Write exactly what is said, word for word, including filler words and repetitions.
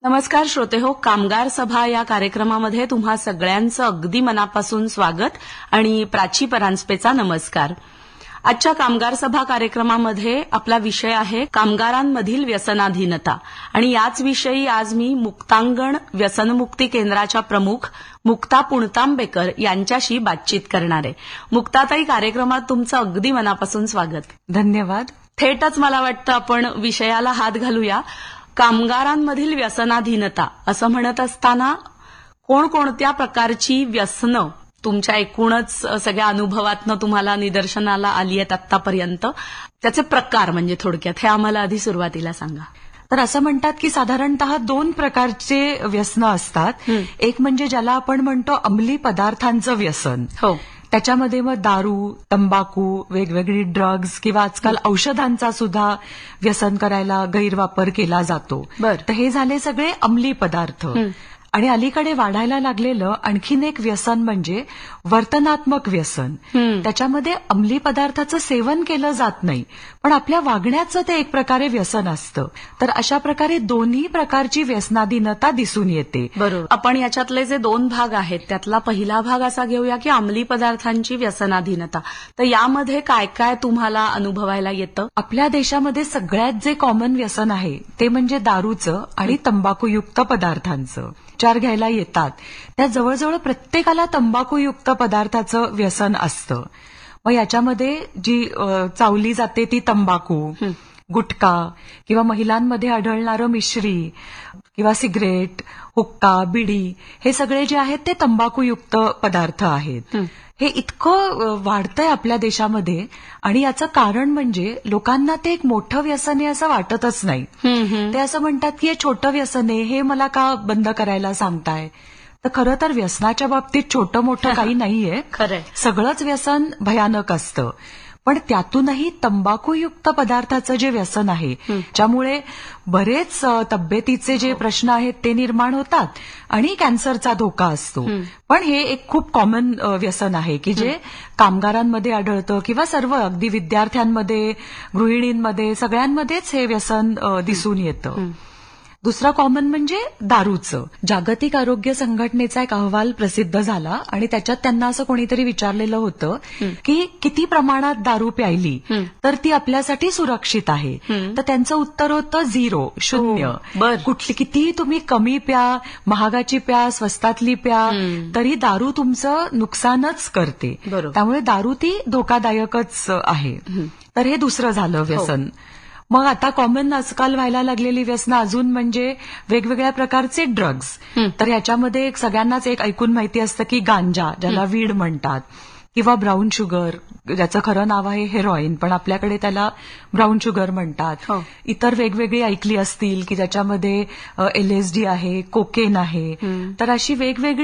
नमस्कार श्रोतेहो, कामगार सभा या कार्यक्रमामध्ये तुम्हा सगळ्यांचं अगदी मनापासून स्वागत आणि प्राची परांजपेचा नमस्कार. आजच्या कामगार सभा कार्यक्रमामध्ये आपला विषय आहे कामगारांमधील व्यसनाधीनता आणि याच विषयी आज मी मुक्तांगण व्यसनमुक्ती केंद्राच्या प्रमुख मुक्ता पुणतांबेकर यांच्याशी बातचीत करणार आहे. मुक्ताताई, कार्यक्रमात तुमचं अगदी मनापासून स्वागत. धन्यवाद. थेटच मला वाटतं आपण विषयाला हात घालूया. कामगारांमधील व्यसनाधीनता असं म्हणत असताना कोणकोणत्या प्रकारची व्यसनं तुमच्या एकूणच सगळ्या अनुभवातनं तुम्हाला निदर्शनाला आली आहेत आतापर्यंत, त्याचे प्रकार म्हणजे थोडक्यात हे आम्हाला आधी सुरुवातीला सांगा. तर असं म्हणतात की साधारणतः दोन प्रकारचे व्यसनं असतात. एक म्हणजे ज्याला आपण म्हणतो अंमली पदार्थांचं व्यसन. हो. त्याच्यामध्ये मग दारू, तंबाखू, वेगवेगळी ड्रग्ज किंवा आजकाल औषधांचा सुद्धा व्यसन करायला गैरवापर केला जातो. बरं. तर हे झाले सगळे अंमली पदार्थ. आणि अलीकडे वाढायला लागलेलं आणखीन एक व्यसन म्हणजे वर्तनात्मक व्यसन. त्याच्यामध्ये अंमली पदार्थाचं सेवन केलं जात नाही, पण आपल्या वागण्याचं ते एक प्रकारे व्यसन असतं. तर अशा प्रकारे दोन्ही प्रकारची व्यसनाधीनता दिसून येते. बरोबर. आपण याच्यातले जे दोन भाग आहेत त्यातला पहिला भाग असा घेऊया की अंमली पदार्थांची व्यसनाधीनता. तर यामध्ये काय काय तुम्हाला अनुभवायला येतं? आपल्या देशामध्ये सगळ्यात जे कॉमन व्यसन आहे ते म्हणजे दारूचं आणि तंबाखूयुक्त पदार्थांचं. उपचार घ्यायला येतात त्या जवळजवळ प्रत्येकाला तंबाखूयुक्त पदार्थाचं व्यसन असतं. मग याच्यामध्ये जी चावली जाते ती तंबाखू, गुटखा किंवा महिलांमध्ये आढळणारं मिश्री किंवा सिगरेट, हुक्का, बिडी हे सगळे जे आहेत ते तंबाखूयुक्त पदार्थ आहेत. हे इतकं वाढतंय आपल्या देशामध्ये आणि याचं कारण म्हणजे लोकांना ते एक मोठं व्यसन आहे असं वाटतच नाही. ते असं म्हणतात की हे छोटं व्यसन आहे, हे मला का बंद करायला सांगताय. तर खरं तर व्यसनाच्या बाबतीत छोटं मोठं काही नाहीये. खरंय. सगळंच व्यसन भयानक असतं. पण त्यातूनही तंबाखूयुक्त पदार्थाचं जे व्यसन आहे ज्यामुळे बरेच तब्येतीचे जे प्रश्न आहेत ते निर्माण होतात आणि कॅन्सरचा धोका असतो. पण हे एक खूप कॉमन व्यसन आहे की जे कामगारांमध्ये आढळतं किंवा सर्व अगदी विद्यार्थ्यांमध्ये, गृहिणींमध्ये सगळ्यांमध्येच हे व्यसन दिसून येतं. दुसरा कॉमन म्हणजे दारूचं. जागतिक आरोग्य संघटनेचा एक अहवाल प्रसिद्ध झाला आणि त्याच्यात त्यांना असं कोणीतरी विचारलेलं होतं की किती प्रमाणात दारू प्यायली तर ती आपल्यासाठी सुरक्षित आहे. तर त्यांचं उत्तर होतं झिरो, शून्य. कुठली कितीही तुम्ही कमी प्या, महागाची प्या, स्वस्तातली प्या, तरी दारू तुमचं नुकसानच करते. त्यामुळे दारू ती धोकादायकच आहे. तर हे दुसरं झालं व्यसन. मग आता कॉमन आजकाल व्हायला लागलेली व्यसनं अजून म्हणजे वेगवेगळ्या प्रकारचे ड्रग्ज. तर ह्याच्यामध्ये सगळ्यांनाच एक ऐकून माहिती असतं की गांजा, ज्याला वीड म्हणतात, किंवा ब्राऊन शुगर, ज्याचं खरं नाव आहे हेरोईन, पण आपल्याकडे त्याला ब्राऊन शुगर म्हणतात. इतर वेगवेगळी ऐकली असतील की ज्याच्यामध्ये एलएसडी आहे, कोकेन आहे. तर अशी वेगवेगळी